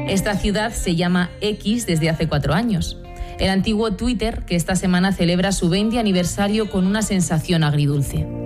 Esta ciudad se llama X desde hace 4 años. El antiguo Twitter, que esta semana celebra su 20 aniversario con una sensación agridulce.